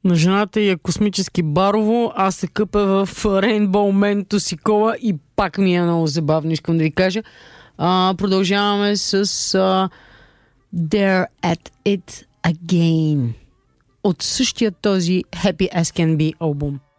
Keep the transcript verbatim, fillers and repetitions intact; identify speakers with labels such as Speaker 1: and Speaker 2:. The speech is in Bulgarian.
Speaker 1: На жената е космически барово, аз се къпя в Rainbow Man to Сикола и пак ми е много забавно, искам да ви кажа. А, продължаваме с а, They're at It Again от същия този Happy As Can Be албум.